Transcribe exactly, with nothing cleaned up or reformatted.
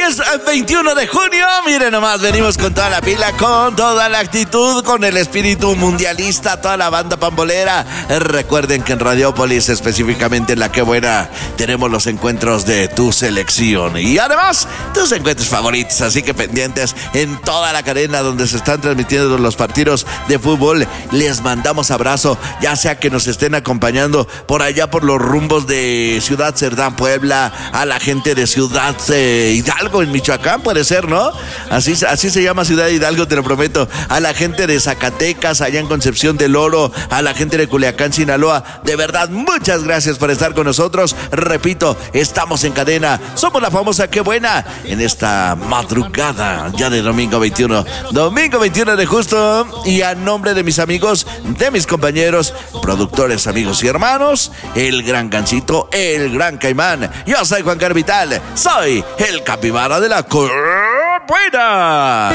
es veintiuno de junio, miren nomás, venimos con toda la pila, con toda la actitud, con el espíritu mundialista, toda la banda pambolera. Recuerden que en Radiópolis, específicamente en La Qué Buena, tenemos los encuentros de tu selección y además tus encuentros favoritos, así que pendientes en toda la cadena donde se están transmitiendo los partidos de fútbol. Les mandamos abrazo, ya sea que nos estén acompañando por allá por los rumbos de Ciudad Cerdán, Puebla, a la gente de Ciudad eh, Hidalgo en Michoacán, puede ser, ¿no? Así, así se llama Ciudad Hidalgo, te lo prometo. A la gente de Zacatecas, allá en Concepción del Oro, a la gente de Culiacán, Sinaloa. De verdad, muchas gracias por estar con nosotros. Repito, estamos en cadena. Somos la famosa Qué Buena en esta madrugada ya de domingo veintiuno. Domingo veintiuno de justo. Y a nombre de mis amigos, de mis compañeros, productores, amigos y hermanos, el gran Gancito, el gran Caimán. Yo soy Juan Carvital. Soy el capibara de la Qué Buena.